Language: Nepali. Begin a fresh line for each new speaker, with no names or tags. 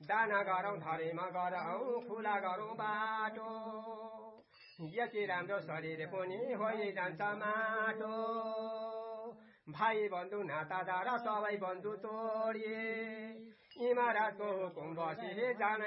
दाना गरौँ धरीमा गरौँ खुला गरौँ बाटो यति राम्रो शरीर पनि होइ जान्छ माटो भाइ बन्धु नातादार सबै बन्धु तोडिए इमारतको हुकुम बसी जान